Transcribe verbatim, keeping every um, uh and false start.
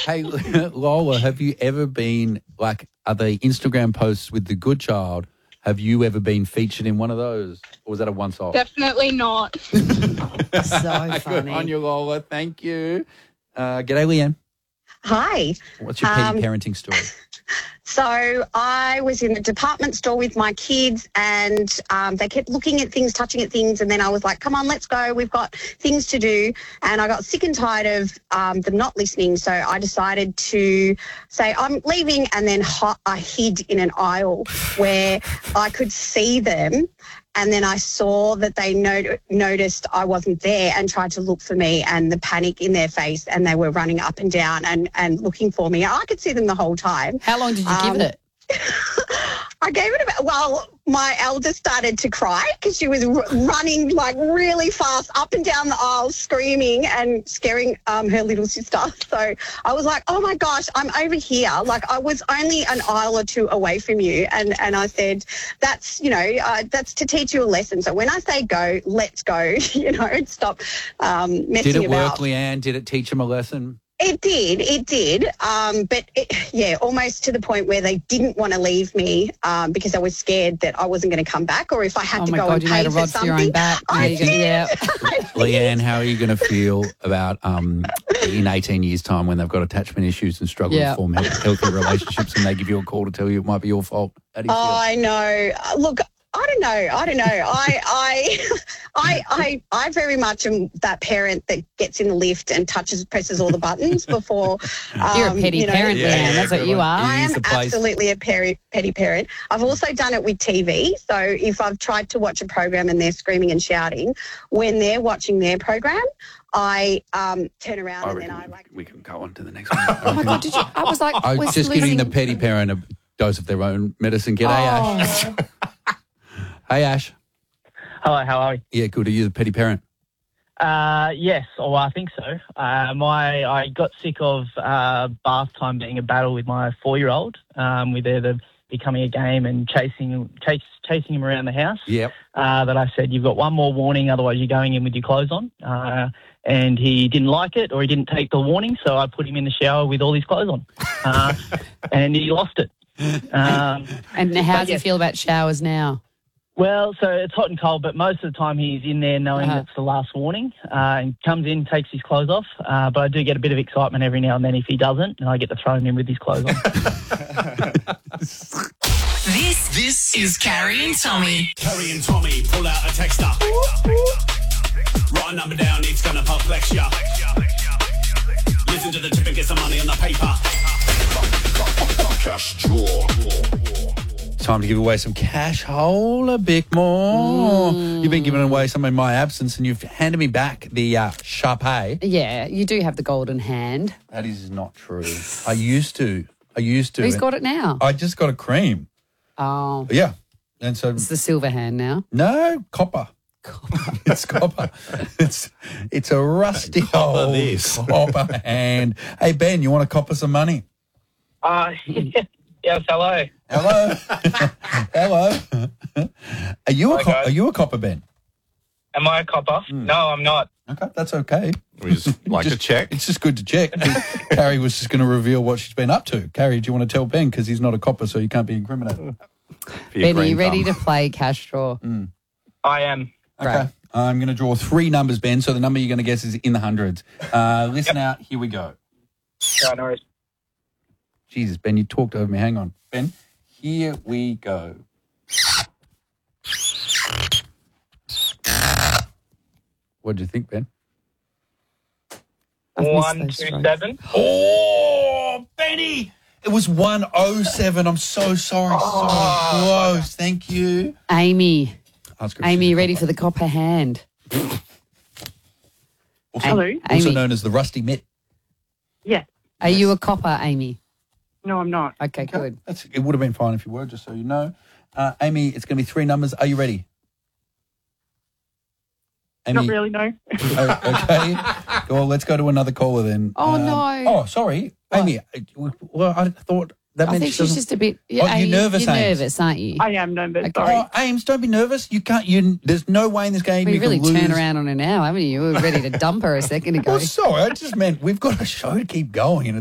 Hey, Lola, have you ever been, like, are the Instagram posts with the good child, have you ever been featured in one of those? Or was that a once-off? Definitely not. So Good funny. on you, Lola. Thank you. Uh, g'day, Leanne. Hi. What's your petty Um, parenting story? So I was in the department store with my kids and um, they kept looking at things, touching at things. And then I was like, come on, let's go. We've got things to do. And I got sick and tired of um, them not listening. So I decided to say, I'm leaving. And then ho- I hid in an aisle where I could see them. And then I saw that they not- noticed I wasn't there and tried to look for me, and the panic in their face, and they were running up and down and, and looking for me. I could see them the whole time. How long did you Um, give it? I gave it about, well, my eldest started to cry because she was r- running like really fast up and down the aisle, screaming and scaring um, her little sister. So I was like, oh my gosh, I'm over here. Like I was only an aisle or two away from you. And, and I said, that's, you know, uh, that's to teach you a lesson. So when I say go, let's go, you know, and stop um, messing Did it about. work, Leanne? Did it teach him a lesson? It did, it did. Um, but, it, yeah, almost to the point where they didn't want to leave me um, because I was scared that I wasn't going to come back, or if I had Oh to my go God, and you pay made a for rod for your own something. back. I Yeah, you did. yeah. Leanne, how are you going to feel about um, in eighteen years' time when they've got attachment issues and struggle Yeah. to form he- healthy relationships and they give you a call to tell you it might be your fault? How do you feel? I know. Uh, Look, I don't know. I don't know. I, I, I, I, I very much am that parent that gets in the lift and touches, presses all the buttons before. Um, You're a petty you know, parent, Yeah, Leanne. yeah, That's what good you one. are. I Use am the place. absolutely a peri- petty parent. I've also done it with T V. So if I've tried to watch a program and they're screaming and shouting, when they're watching their program, I um, turn around I and then reckon I like. we can go on to the next one. Oh my God, did you? I was like, I was was just giving the losing- petty parent a dose of their own medicine. G'day, Ash. Oh. Hey, Ash. Hello, how are you? Yeah, good. Are you the petty parent? Uh, yes, or I think so. Uh, my I got sick of uh, bath time being a battle with my four-year-old, um, with either becoming a game and chasing chase, chasing him around the house. Yep. Uh, that I said, you've got one more warning, otherwise you're going in with your clothes on. Uh, and he didn't like it, or he didn't take the warning, so I put him in the shower with all his clothes on. Uh, and he lost it. Um, And how does he yes. feel about showers now? Well, so it's hot and cold, but most of the time he's in there knowing Uh-huh. it's the last warning, uh, and comes in, takes his clothes off. Uh, but I do get a bit of excitement every now and then if he doesn't, and I get to throw him in with his clothes on. This this is Carrie and Tommy. Carrie and Tommy pull out a texter. Write a number down, it's gonna perplex ya. Listen to the tip and get some money on the paper. Cash draw. Time to give away some cash. Hola, bit more. You've been giving away some in my absence, and you've handed me back the uh, Sharpay. Yeah, you do have the golden hand. That is not true. I used to. I used to. Who's got it now? I just got a cream. Oh, Yeah. And so, it's the silver hand now. no, copper. It's copper. It's it's a rusty old this. copper hand. Hey, Ben, you want to copper some money? uh, yes, hello. Hello. Hello. Are you a Hi, co- guys. are you a copper, Ben? Am I a copper? No, I'm not. Okay, that's okay. We just like Just- to check. It's just good to check. Carrie was just going to reveal what she's been up to. Carrie, do you want to tell Ben? Because he's not a copper, so you can't be incriminated. For your Ben, are you green ready thumb. to play cash draw? I am. Okay. Great. I'm going to draw three numbers, Ben. So the number you're going to guess is in the hundreds. Uh, listen out. Here we go. Right, no worries. Jesus, Ben, you talked over me. Hang on. Ben, here we go. What do you think, Ben? I've missed One, those two, strokes. seven. Oh, Benny! It was one oh seven. I'm so sorry. So close. Thank you. Amy, Ask her if Amy, she's you a ready copper. for the copper hand? Also, Hello. also Amy, known as the rusty mitt. Yeah. are you a copper, Amy? No, I'm not. Okay, good. That's, it would have been fine if you were, just so you know. Uh, Amy, it's going to be three numbers. Are you ready? Amy, Not really, no. oh, okay. Well, let's go to another caller then. Oh, Um, no. Oh, sorry. Amy, uh, well, I thought that I meant think she she's doesn't- just a bit. Oh, you're Amy, nervous, You're Ames. nervous, aren't you? I am nervous, Okay. sorry. Oh, Ames, don't be nervous. You can't. You. There's no way in this game We you really can lose. turned around on her now, haven't you? You were ready to dump her a second ago. Well, sorry, I just meant we've got a show to keep going, and